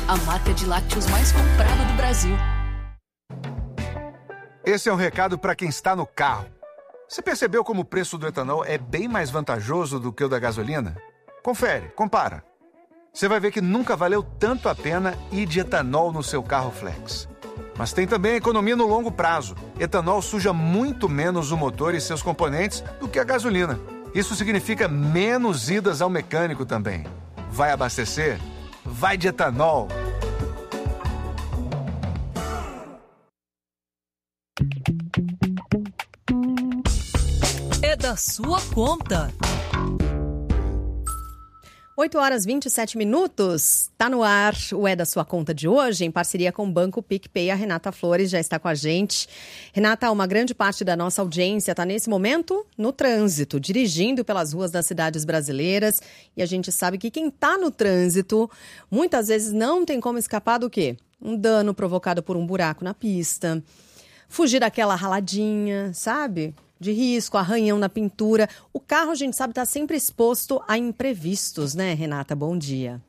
a marca de lácteos mais comprada do Brasil. Esse é um recado para quem está no carro. Você percebeu como o preço do etanol é bem mais vantajoso do que o da gasolina? Confere, compara. Você vai ver que nunca valeu tanto a pena ir de etanol no seu carro flex. Mas tem também a economia no longo prazo. Etanol suja muito menos o motor e seus componentes do que a gasolina. Isso significa menos idas ao mecânico também. Vai abastecer? Vai de etanol. É da sua conta. 8h27. Tá no ar o É da Sua Conta de hoje, em parceria com o Banco PicPay. A Renata Flores já está com a gente. Renata, uma grande parte da nossa audiência está nesse momento no trânsito, dirigindo pelas ruas das cidades brasileiras. E a gente sabe que quem está no trânsito, muitas vezes não tem como escapar do quê? Um dano provocado por um buraco na pista, fugir daquela raladinha, sabe? De risco, arranhão na pintura. O carro, a gente sabe, está sempre exposto a imprevistos, né, Renata? Bom dia.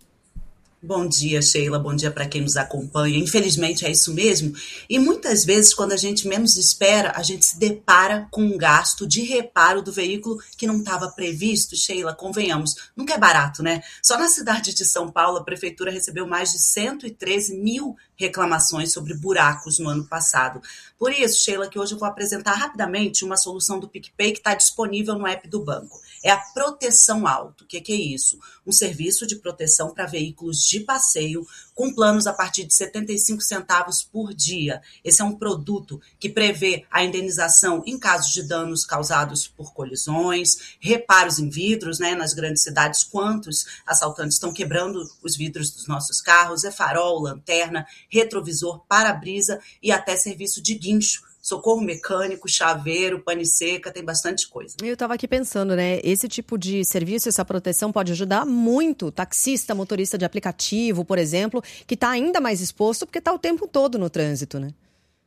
Bom dia, Sheila. Bom dia para quem nos acompanha. Infelizmente é isso mesmo. E muitas vezes, quando a gente menos espera, a gente se depara com um gasto de reparo do veículo que não estava previsto. Sheila, convenhamos, nunca é barato, né? Só na cidade de São Paulo, a prefeitura recebeu mais de 113 mil reclamações sobre buracos no ano passado. Por isso, Sheila, que hoje eu vou apresentar rapidamente uma solução do PicPay que está disponível no app do banco. É a Proteção Auto. O que é isso? Um serviço de proteção para veículos de passeio com planos a partir de 75 centavos por dia. Esse é um produto que prevê a indenização em casos de danos causados por colisões, reparos em vidros, né, nas grandes cidades. Quantos assaltantes estão quebrando os vidros dos nossos carros? É farol, lanterna, retrovisor, para-brisa e até serviço de guincho. Socorro mecânico, chaveiro, pane seca, tem bastante coisa. Eu estava aqui pensando, né? Esse tipo de serviço, essa proteção pode ajudar muito o taxista, motorista de aplicativo, por exemplo, que está ainda mais exposto porque está o tempo todo no trânsito, né?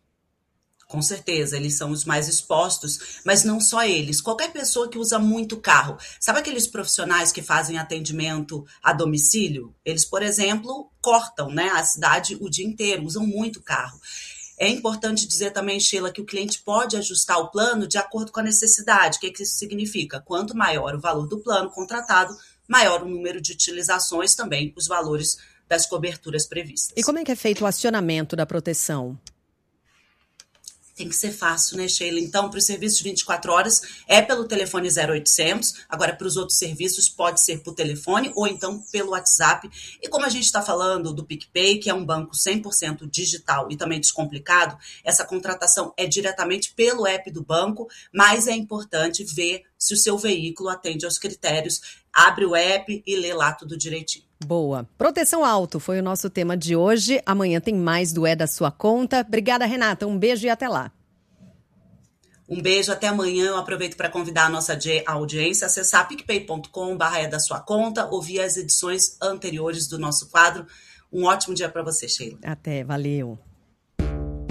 Com certeza, eles são os mais expostos, mas não só eles. Qualquer pessoa que usa muito carro. Sabe aqueles profissionais que fazem atendimento a domicílio? Eles, por exemplo, cortam, né, a cidade o dia inteiro, usam muito carro. É importante dizer também, Sheila, que o cliente pode ajustar o plano de acordo com a necessidade. O que isso significa? Quanto maior o valor do plano contratado, maior o número de utilizações, também os valores das coberturas previstas. E como é que é feito o acionamento da proteção? Tem que ser fácil, né, Sheila? Então, para os serviços de 24 horas, é pelo telefone 0800. Agora, para os outros serviços, pode ser por telefone ou então pelo WhatsApp. E como a gente está falando do PicPay, que é um banco 100% digital e também descomplicado, essa contratação é diretamente pelo app do banco, mas é importante ver se o seu veículo atende aos critérios. Abre o app e lê lá tudo direitinho. Boa. Proteção Auto foi o nosso tema de hoje. Amanhã tem mais do É da Sua Conta. Obrigada, Renata. Um beijo e até lá. Um beijo, até amanhã. Eu aproveito para convidar a nossa audiência a acessar picpay.com/é da sua conta, ouvir as edições anteriores do nosso quadro. Um ótimo dia para você, Sheila. Até, valeu.